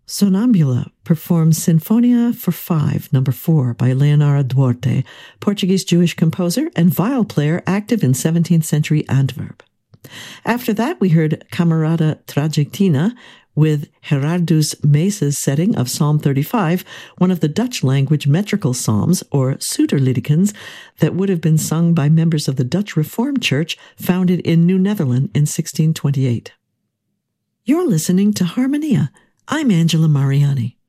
Sonambula performs Sinfonia for Five, number 4, by Leonardo Duarte, Portuguese Jewish composer and viol player active in 17th century Antwerp. After that, we heard Camerata Tragitina with Gerardus Mees's setting of Psalm 35, one of the Dutch-language metrical psalms, or Suterliedekens, that would have been sung by members of the Dutch Reformed Church founded in New Netherland in 1628. You're listening to Harmonia. I'm Angela Mariani.